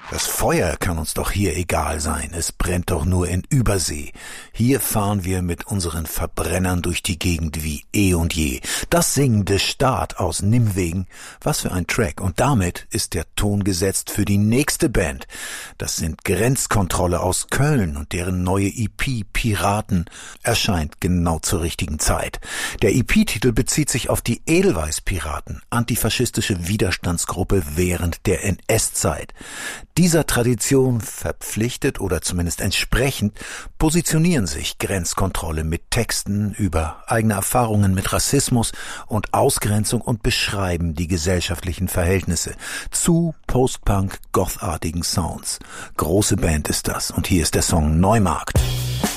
Das Feuer kann uns doch hier egal sein, es brennt doch nur in Übersee. Hier fahren wir mit unseren Verbrennern durch die Gegend wie eh und je. Das singende Staat aus Nimwegen, was für ein Track. Und damit ist der Ton gesetzt für die nächste Band. Das sind Grenzkontrolle aus Köln und deren neue EP Piraten erscheint genau zur richtigen Zeit. Der EP-Titel bezieht sich auf die Edelweiß-Piraten, antifaschistische Widerstandsgruppe während der NS-Zeit. Dieser Tradition verpflichtet oder zumindest entsprechend positionieren sich Grenzkontrolle mit Texten über eigene Erfahrungen mit Rassismus und Ausgrenzung und beschreiben die gesellschaftlichen Verhältnisse zu Post-Punk, Gothartigen Sounds. Große Band ist das und hier ist der Song Neumarkt.